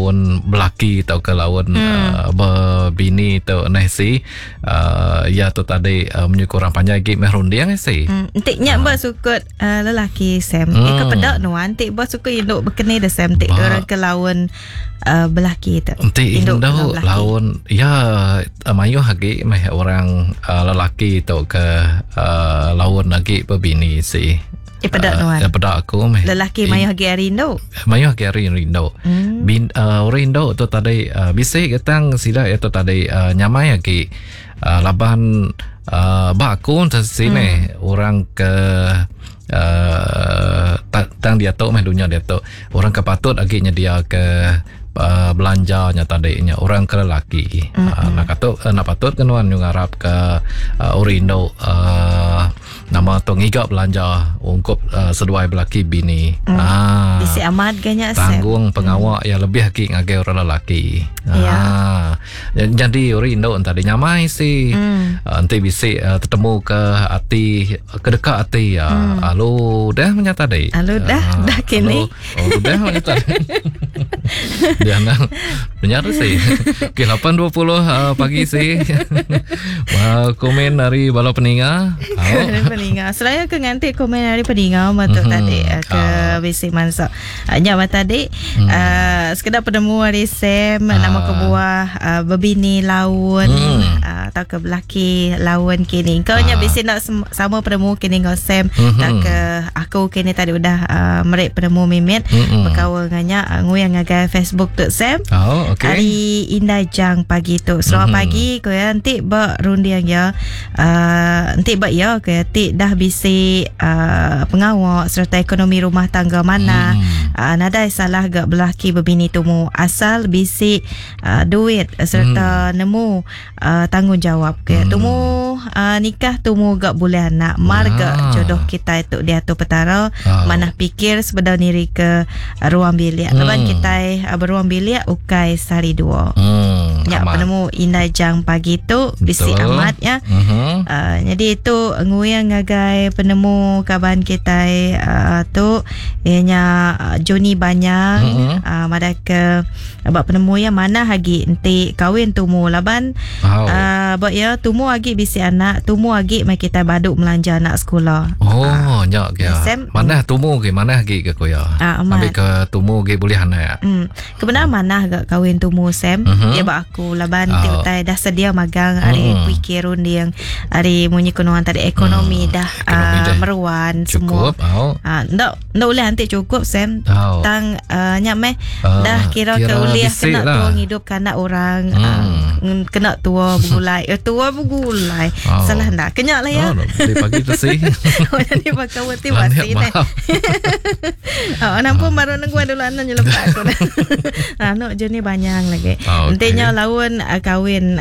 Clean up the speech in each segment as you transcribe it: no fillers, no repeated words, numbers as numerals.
lawan belaki atau ke lawan berbini tu nasi ya tu tadi menyukurang panjang gig merundiang si Tiknya buat sukut lelaki Sam. Ika pedak nuan tik buat sukut induk berkenai dah Sam tik orang ke lawan belaki tu. Tik induk lawan ya mayu hagi meh orang lelaki tu ke lawan lagi berbini si. Pedak nuan. Pedak aku meh. Lelaki mayu hagi arindo. Mayu hagi arindo. Rindo tu tadi bisik ketang sila itu tadi nyamai hagi laban bakun sini orang ke tang dia tu meh dunia dia tu orang ke patut aginya dia ke belanjanya tadinya orang ke lelaki nak patut kenuan yang Arab ke Orindo nama tu ngigap belanja ungkup seduai belaki bini bisi amat ganya tanggung pengawak yang lebih haki ngagai orang lelaki jadi Orindo tadi nyamai si nanti bisi tertemu ke hati kedekat hati alu dah menyata deh alu dah kini dah menyata dia nak benar sih ke 8.20 pagi sih komen dari bala peninga peninga selain ke nganti komen dari peninga matuk tadi ke bisi mansa nyama tadi sekedar penemu hari Sam nama kebuah berbini lawan atau ke belaki lawan kini kau nya bisi nak sama penemu kini kau Sam tak ke aku kini tadi udah merek penemu mimit berkawan nganya nguyang ngagai Facebook tu Sam hari Indah Jang pagi tu selamat pagi kau ya nanti bak rundiang ya nanti bak ya kau ya nanti dah bisi pengawak serta ekonomi rumah tangga mana nadai salah gak belaki berbini tumu asal bisi duit serta nemu tanggungjawab kau tumu nikah tumu gak boleh anak marga jodoh kita itu dia tu petara mana pikir sebenar diri ke ruang bilik leban kita beruang bilik ukai sehari dua ya penemu Indah Jang pagi tu bisi amat ya jadi itu nguyang ngagai penemu kaban kita tu ianya Joni banyak mada ke abak penemu yang mana hagi nanti kahwin tumu laban abak ya tumu hagi bisi anak tumu hagi mai kita baduk melanja anak sekolah nyak ya mana tumu ke mana hagi ke koya ambil ke tumu ke boleh anak ya kebenaran mana agak kahwin tumu Sam dia bak aku laban tiutai dah sedia magang hari pikirun dia hari munyi kunuan tadi ekonomi dah meruan semua ndak boleh nanti cukup Sam tang nyak meh dah kira ke uliah kena tuang hidup kanak orang kena tua bergulai salah ndak kenyak lah ya pagi tu sih jadi bakal wati wasi ni nampak baru nengguan dulu anak nyelepak aku no jenis banyak lagi intinya lawan kahwin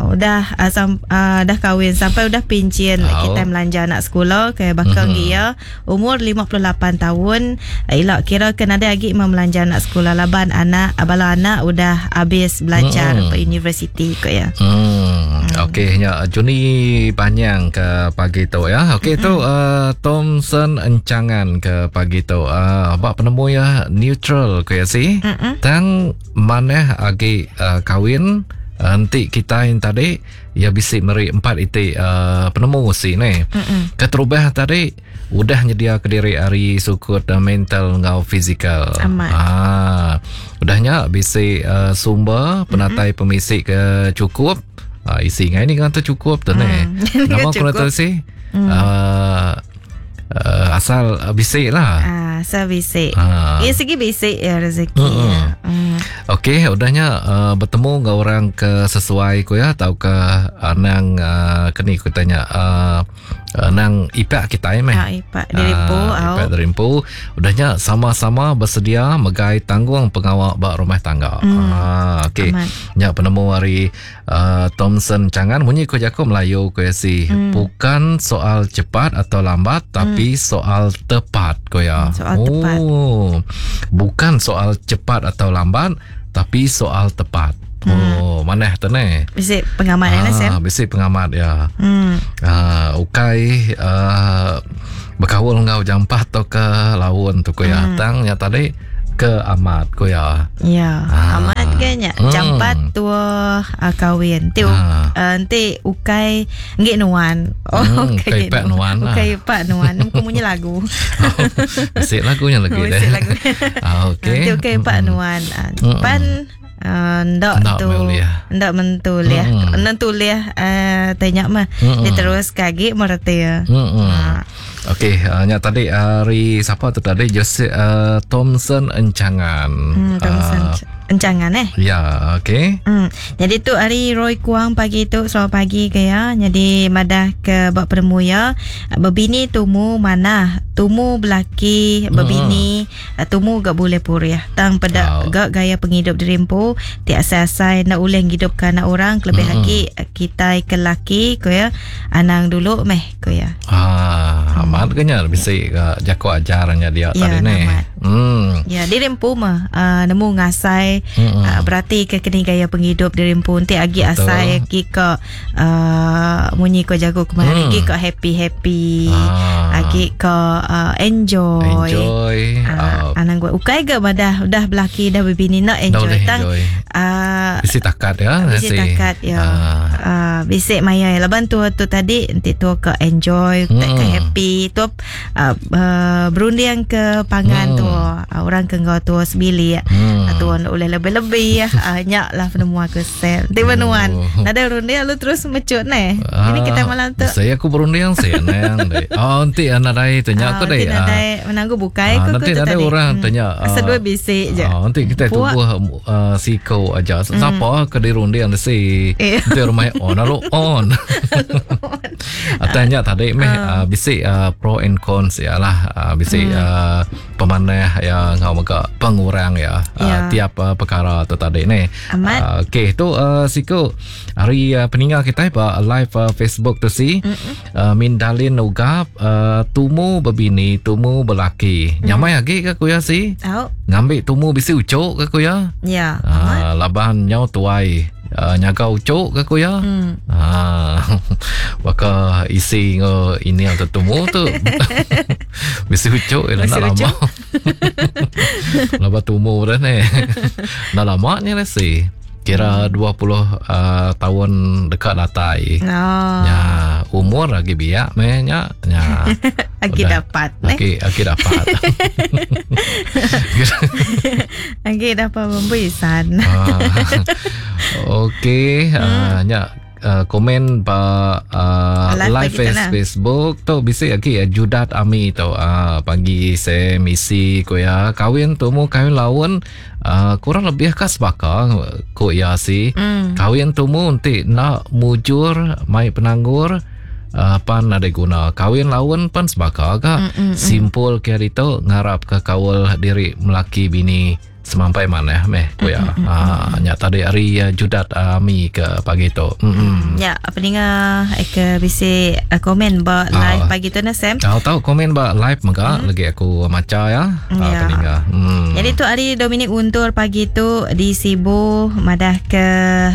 dah kahwin sampai udah pincin kita melanja anak sekolah kayak bakal dia umur 58 tahun ilak kira kan ada lagi melanja anak sekolah laban anak abala anak udah habis belajar ke universiti kok ya okey ya Juni panjang ke pagi tu ya okey tu Thomson encangan ke pagi tu apa penemu ya neutral ke ya sih tang mana agi kahwin nanti kita yang tadi ya bisik meri 4 itu penemu si ni keterubah tadi udah nyedia ke diri hari sukut mental ngau fizikal udahnya bisik sumber penatai pemisik ke cukup isi ngai ni kan tu cukup tu ni nama aku nak tahu sih asal bisik lah asal bisik segi bisik ya rezeki okey udahnya bertemu dengan orang ke sesuai ku ya tahu ke nang keni ku tanya nang ipak kita ipak dari Rimpu udahnya sama-sama bersedia megai tanggung pengawal bak rumah tangga okey nya penemu hari Thomson cangan bunyi ku jaku Melayu ku si bukan soal cepat atau lambat tapi soal tepat ku ya tepat bukan soal cepat atau lambat tapi soal tepat mana tu ni bisik pengamat bisik pengamat ya ukai berkawal ngau jam 4 atau ke lawan tu ku ya tang ya tadi ke amat ku ya amat kayaknya jampat tua kahwin. Nanti ukai nggak nuan. Ukai pak nuan lah. Ukai pak nuan. Kemunya lagu. Bisik lagunya lagi deh. Nanti ukai pak nuan. Pan ndak mentuliah tanya mah dia terus kaki merti ya. Okey, nya tadi hari siapa tu tadi Thomson Encangan. Thomson Encangan Ya, okey. Jadi tu hari Roy Kuang pagi tu selamat pagi ke ya. Jadi madah ke bab penemu ya. Bebini tumu mana? Tumu belaki bebini tumu gak boleh purih. Tang pada gak gaya penghidup dirimpu ti asai-asai nak uleng hidup kana orang lebih lagi kita ke laki ko ya. Anang dulu meh ko ya. Amat kenya bisa jago ajarannya dia tadi ni. Ya dirimpu mah nemu ngasai berarti ke kini gaya penghidup dirimpu nanti agi asai ki ke munyi ko jago kemari ki ke happy agi ke enjoy. Anang gue ukai ke udah belaki dah bebini nak enjoy tang bisi takat ya. Bisi takat ya. Bisi maya laban tu tadi nanti tu ke enjoy ke happy tu berunding ke pangan tu orang ke ngau tu sebili tu oleh lebih-lebih nyak lah penemu aku sel nanti benuan ada berunding lu terus mecut ni ini kita malam tu saya aku berunding saya nang nanti anak rai tanya aku deh menanggu bukai aku nanti ada orang tanya sedua bisi je nanti kita tubuh siko aja siapa ke dirunding si nanti rumah lalu on tanya tadi bisi pro and cons ya lah bisi pemanah yang ngau maka pengurang ya tiap perkara tu tadi ni. Okey tu siko hari peninggal kita live Facebook tu si Mindalin ugap tumu bebini tumu belaki nyamai lagi ke kuya si ngambil tumu bisi ucuk ke kuya laban nyau tuai nyaga ucuk ke kuya maka isi ini yang tertemu tu bisi ucuk nak lama lama tumu dah ni nak lama ni rasa kira 20 tahun dekat latai ya umur lagi biak nya lagi dapat lagi dapat lagi dapat membisan. Okey nya komen live Facebook tu bisa lagi Judat Ami tu pagi saya misi ko ya kawin tu mu kawin lawan kurang lebih kas baka ko ya si kawin tu mu nanti nak mujur mai penanggur pan ada guna kawin lawan pan sebaka ka simpul kaya itu ngarap ke kawal diri melaki bini semampai mana kuya nyata dari hari Judat Ami ke pagi tu ya apa dengar ke bisi komen ba live pagi tu na Sam tahu komen ba live maka lagi aku maca ya apa dengar jadi tu hari Dominik Untur pagi tu di Sibu madah ke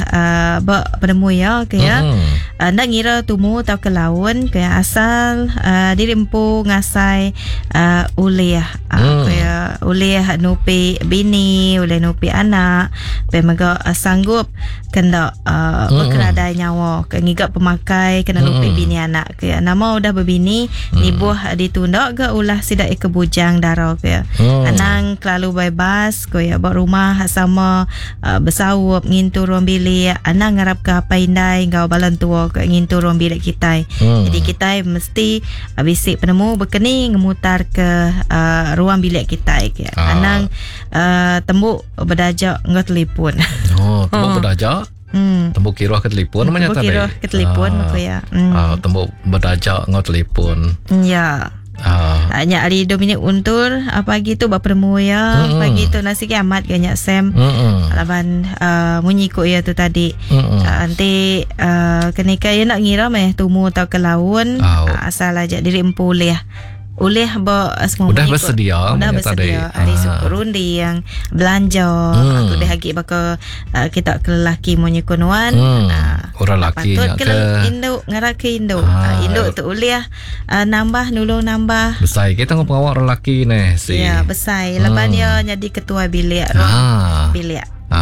ba penemu ya ke ya nak ngira tumu tau ke lawan ke asal dirimpu ngasai uliah ke uliah nupi bini oleh nupi anak pemaga sanggup kena berkeradai nyawa ngigap pemakai kena nupi bini anak ke nama udah berbini nibuh ditunda ke ulah sidak kebujang darah ke anang kelalu bebas ke ya buat rumah sama bersawup ngintu ruang bilik anang ngarap ke apa indai ngau balan tua ke ngintu ruang bilik kita jadi kita mesti bisik penemu berkeni ngemutar ke ruang bilik kita ke anang tembuk berdajak ngau telefon tembuk berdajak tembuk kira ke telefon namanya tadi tembuk kira ke telefon ya tembuk berdajak ngau telefon ya hanya hari Dominik Untur pagi tu berpermu ya pagi tu nasi kiamat ganyak Sam laban munyi ko ya tu tadi nanti kenika ya nak ngira meh tumu tau ke lawan asal aja diri empulih oleh semua udah bersedia hari syukur undi yang belanja aku dah hagi baka kita ke lelaki monyi kunuan orang lelaki ke induk ngarak ke induk induk tu oleh nambah nulung nambah besai kita ngomong awak lelaki ni ya besai leban dia jadi ketua bilik bilik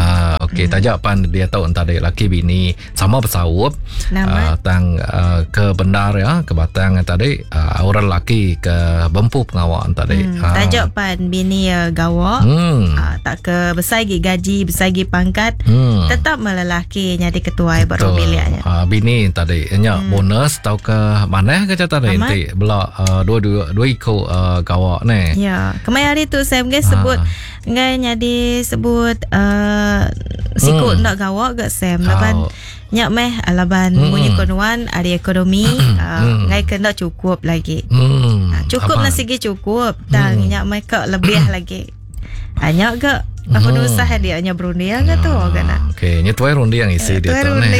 Okey, tajak pan dia tahu entah dia laki bini sama bersawup. Tang ke Bendar ya, ke Batang tadi orang laki ke Bempu Pengawak tadi. Tajak pan bini gawak. Tak ke besar lagi gaji, besar lagi pangkat. Tetap melelaki jadi ketua baru biliknya. Bini tadi nya bonus tahu ke mana ke cerita nanti belak dua ikut gawak ni. Ya, kemarin hari tu saya sebut ngai jadi sebut sikut nak gawak gak Sam laban nyak meh alaban bunyi konuan ada ekonomi ngai kena cukup lagi. Cukup nasi segi cukup dan nyak meh ke lebih lagi. Nyak gak aku usah dia hanya berundian ke tu kan. Okey, nya tuai rundiang isi dia tu ni.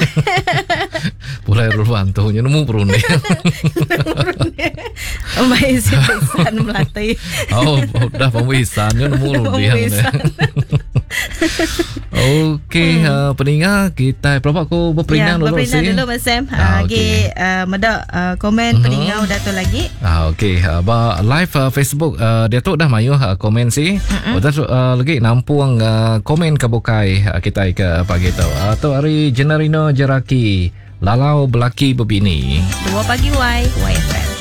Pulai bantu nya nemu berundiang. Mai si pesan melatih. Dah pembisan nya nemu rundiang. Okey, peninga kita berapa aku berperingan dulu sih. Berperingan dulu Mas Sam. Lagi medak komen peninga udah tu lagi. Okey, live Facebook dia tu dah mayu komen sih. Udah lagi nampung komen kebukai kita ke pagi tu. Tu hari Jenarino Jeraki Lalau Belaki Bebini 2 pagi Y FM.